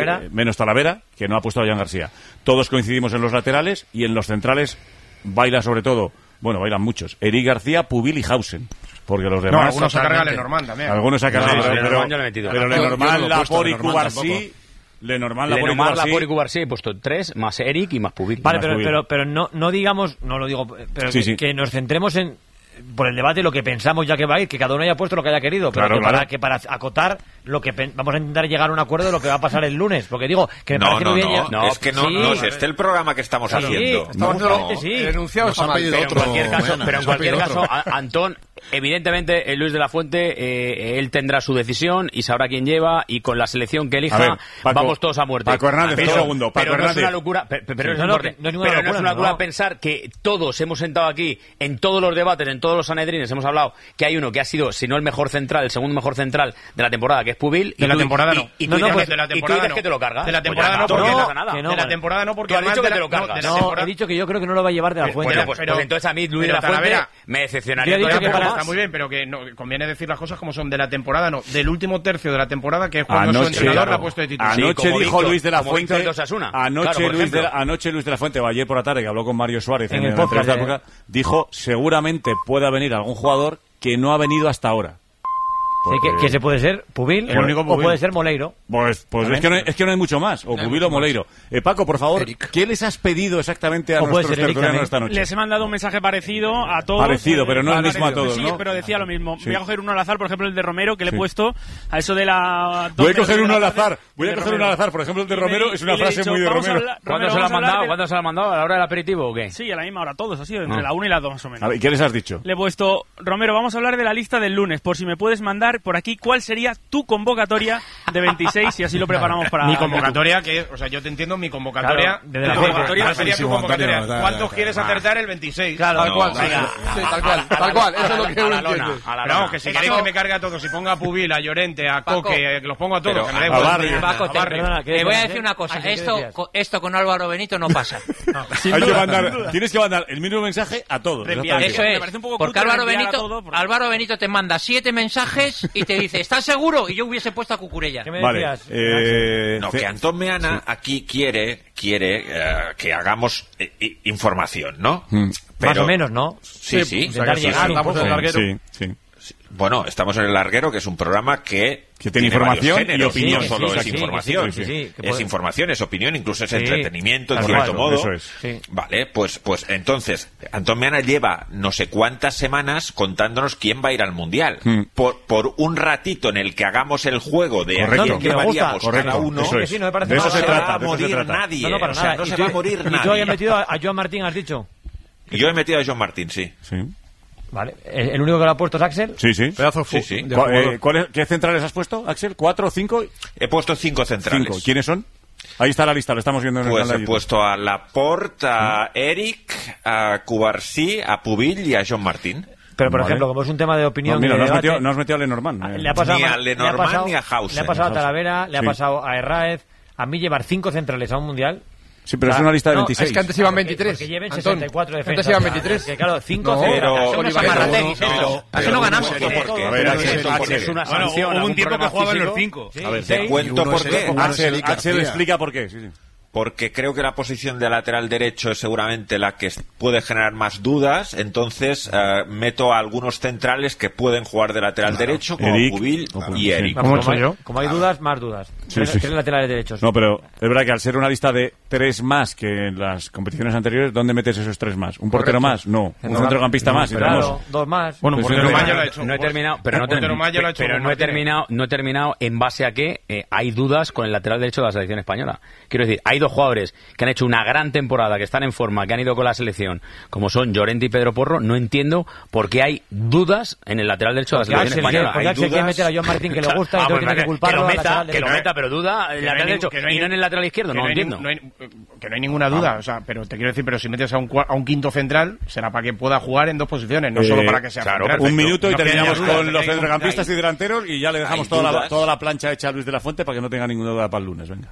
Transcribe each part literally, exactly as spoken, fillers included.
Talavera. Eh, menos Talavera, que no ha puesto a Jan García. Todos coincidimos en los laterales y en los centrales baila sobre todo, bueno, bailan muchos, Eric García, Pubil y Hausen. Porque los demás... No, algunos se carga Lenormand también. Algunos se carga no, pero, Lenormand pero, yo le he metido. pero Lenormand, Laporte y Cubarsí... Lenormand, Lenormand, Laporte y Cubarsí he puesto tres, más Eric y más Pubil. Vale, más pero, Pubil. pero, pero no, no digamos, no lo digo, pero sí, que, sí. que nos centremos en... por el debate lo que pensamos ya que va a ir, que cada uno haya puesto lo que haya querido, pero claro, que, claro. Para, que para acotar lo que pen, vamos a intentar llegar a un acuerdo de lo que va a pasar el lunes, porque digo que me no, parece no, muy bien no, ya... no, es que no, sí, no es este el programa que estamos sí, haciendo. estamos no, no, no. sí. El enunciado está mal, pero en otro, cualquier caso, Mena, pero en cualquier caso a, Antón, evidentemente, eh, Luis de la Fuente, eh, él tendrá su decisión y sabrá quién lleva, y con la selección que elija, ver, Paco, vamos todos a muerte. Paco Hernández, pero, un segundo, Paco pero no Hernández. es una locura, pero, pero, Sí, es, no, importante, no, no es ninguna pero no es locura, una locura no. pensar que todos hemos sentado aquí, en todos los debates, en todos los sanedrines, hemos hablado que hay uno que ha sido, si no el mejor central, el segundo mejor central de la temporada, que es Pubil. De y la tú- temporada y- no. Y, No, tú no, dices pues que- de la y tú temporada dices no. que te lo cargas. De la Pues ya temporada está, no, pues porque no no, pasa nada. que no, de la vale. temporada no, porque Tú has dicho además que de te la- lo cargas. de la No, temporada- he dicho que yo creo que no lo va a llevar de la Pero, Fuente. Bueno, pues, pero- pues entonces a mí Luis de la pero Fuente Talavera, me yo decepcionaría he dicho todavía que un poco para- Está más. muy bien, pero que no, conviene decir las cosas como son. De la temporada no, del último tercio de la temporada, que es cuando su Anoche, entrenador claro. la ha puesto de titular. Sí, Anoche como dijo Víctor- Luis de la como Víctor Fuente, de Osasuna. anoche, Claro, por Luis de la, ejemplo. anoche Luis de la Fuente, o ayer por la tarde, que habló con Mario Suárez En en, el la podcast, entrevista eh. época, dijo seguramente pueda venir algún jugador que no ha venido hasta ahora. Sí, que, que se puede ser Pubil, El único o Pubil. puede ser Moleiro. Pues, pues es, que no hay, es que no hay mucho más, o Pubil o Moleiro. Eh, Paco, por favor, Eric. ¿qué les has pedido exactamente a O puede nuestros ser Eric tertulianos también. esta noche? Les he mandado un mensaje parecido a todos. Parecido, pero no el mismo a Parecido. todos, Sí, ¿no? pero decía lo mismo. Sí. Voy a coger uno al azar, por ejemplo, el de Romero, que le Sí. he puesto a eso de la... Voy a dos coger de uno la al tarde, azar, voy a de coger uno Romero. al azar. Por ejemplo, el de Y le- Romero y es una le he frase dicho, muy de vamos a Romero. hablar- ¿Cuándo Romero, se lo han vamos a hablar mandado? de- ¿Cuándo se lo han mandado? ¿A la hora del aperitivo o qué? Sí, a la misma hora, todos, ha sido entre Ah. la una y las dos más o menos. A ver, ¿qué les has dicho? Le he puesto, Romero, vamos a hablar de la lista del lunes, por si me puedes mandar por aquí cuál sería tu convocatoria de veintiséis y así lo preparamos para... Mi convocatoria, que es, o sea, yo te entiendo, mi convocatoria. Claro, desde mi la convocatoria Fuente. sería tu Buenísimo, convocatoria. Antonio, da, ¿Cuántos da, quieres da. acertar el veintiséis? Claro, Tal cual, No, sí, venga. sí, tal cual, tal cual, eso es lo que a uno la lona, entiende. a la Pero vamos, lona. que si Eso- queréis que me cargue a todos, si ponga a Pubil, a Llorente, a Paco. Coque, que los pongo a todos, Pero que me da a igual. Barrio. Paco, A te- Barrio. perdona, ¿qué Te voy a decías, decir eh? una cosa. Ah, ¿qué Esto, decías? co- esto con Álvaro Benito no pasa. Hay que mandar, tienes que mandar el mismo mensaje a todos. Reenviar. exactamente. Eso Me es. parece un poco Porque cutre Álvaro reenviar a Benito, todo, porque- Álvaro Benito te manda siete mensajes y te dice, ¿estás seguro? Y yo hubiese puesto a Cucurella. ¿Qué me Vale, decías? eh, No, ce- que Antón Meana aquí quiere quiere eh, que hagamos eh, i- información, ¿no? Mm. Pero- Más o menos, ¿no? Sí, sí. Intentar sí, llegar sí. un poco. en el larguero. Sí, sí. Bueno, estamos en El Larguero, que es un programa que... Que tiene información varios géneros, y opinión. No solo Sí, es sí, sí, información. sí, sí, sí, que Es puede- información, es opinión, incluso es Sí, entretenimiento, en tal cierto cual, modo. eso es. Sí. Vale, pues, pues entonces, Antón Meana lleva no sé cuántas semanas contándonos quién va a ir al Mundial. Hmm. Por, por un ratito en el que hagamos el juego de Correcto. a quién No, que me gusta. llevaríamos Correcto, cada uno, eso Que es. sí, no me parece De eso mal. se no trata, se va a de eso se morir trata. nadie. No, no, para o sea, nada. no Y se tú- va a morir Y tú nadie. habías metido a, a Joan Martín, has dicho. Y yo he metido a John Martín, sí. Sí, Vale. ¿El el único que lo ha puesto es Axel? sí. sí. Pedazo de Sí, fu- sí. de ¿Cuál- jugador. eh, cuál es- ¿Qué centrales has puesto, Axel? ¿Cuatro o cinco? He puesto cinco centrales. Cinco. ¿Quiénes son? Ahí está la lista, lo estamos viendo en el Pues canal he de YouTube. puesto a Laporte, a Eric, a Cubarsí, a Pubil y a John Martín. Pero, por Vale. ejemplo, como es un tema de opinión... No, mira, y de no has, debate, metido, no has metido a Lenormand. eh. le ha pasado, Ni a le ha Lenormand pasado- ni a Hausen. Le ha pasado a Talavera, le ha Sí. pasado a Herráez. A mí llevar cinco centrales a un mundial... Sí, pero O sea, es una lista de no, veintiséis. Es que antes iban Porque- veintitrés. porque lleven Antón, sesenta y cuatro defensas. antes iban o sea, veintitrés. que claro, cinco No, centrales. pero- Son Oliver, amarrategis, no, no, esto. no. Así Pero no un ganamos. momento, Tiene porque- todo. A ver, pero Axel, eso porque- Axel. Es una Bueno, sanción, hubo un algún tiempo que problema jugaban físico. los cinco. Sí, A ver, seis. te cuento Y uno por es qué. Eric, uno es Axel, Eric Axel García. explica por qué. Sí, sí. Porque creo que la posición de lateral derecho es seguramente la que puede generar más dudas. Entonces eh, meto a algunos centrales que pueden jugar de lateral derecho, como Eric, Pubil o Pubil, y sí. Eric. Vamos, ¿Cómo he como, hecho hay, yo? como hay dudas, más dudas. Sí, Tres, sí. tres laterales derechos. No, pero es verdad que al ser una lista de tres más que en las competiciones anteriores, ¿dónde metes esos tres más? ¿Un portero más? No. ¿Un No, centrocampista no, más? Y Claro, tenemos- dos más. Bueno, un Pues portero no, más no, ya lo ha hecho. No he terminado, pero no, Un portero termi- más ya lo ha hecho pero no he Martínez. terminado, no he terminado en base a que eh, hay dudas con el lateral derecho de la selección española. Quiero decir, hay dos jugadores que han hecho una gran temporada, que están en forma, que han ido con la selección, como son Llorente y Pedro Porro. No entiendo por qué hay dudas en el lateral derecho de la Porque selección Axel, española. porque hay Axel quiere dudas. meter a Joan Martín que le gusta y Ah, otro pues tiene que venga, culparlo. que lo al meta, lateral que lo derecho. meta, pero duda el Que no hay lateral ningún- derecho que no hay y no en el lateral izquierdo. que No lo hay entiendo. ningún- no hay- que no hay ninguna duda, o sea, pero te quiero decir, pero si metes a un, cua- a un quinto central, será para que pueda jugar en dos posiciones, no Eh, solo para que sea claro, central. Un minuto y No que haya terminamos dudas, con que los hay ningún- centrocampistas y delanteros y ya le dejamos hay toda la, dudas. toda la plancha hecha a Luis de la Fuente para que no tenga ninguna duda para el lunes. Venga.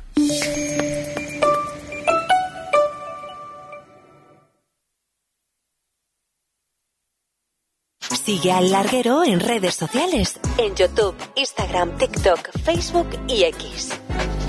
Sigue al Larguero en redes sociales, en YouTube, Instagram, TikTok, Facebook y X.